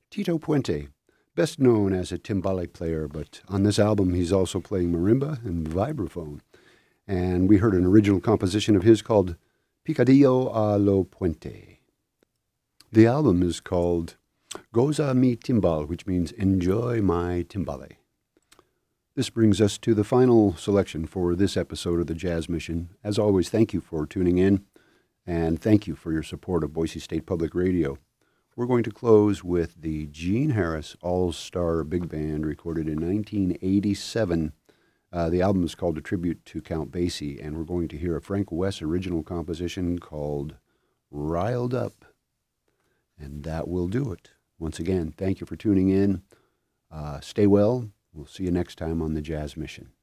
Tito Puente, best known as a timbale player, but on this album he's also playing marimba and vibraphone. And we heard an original composition of his called Picadillo a lo Puente. The album is called Goza mi Timbal, which means enjoy my timbale. This brings us to the final selection for this episode of the Jazz Mission. As always, thank you for tuning in, and thank you for your support of Boise State Public Radio. We're going to close with the Gene Harris All-Star Big Band, recorded in 1987. The album is called A Tribute to Count Basie, and we're going to hear a Frank West original composition called Riled Up. And that will do it. Once again, thank you for tuning in. Stay well. We'll see you next time on the Jazz Mission.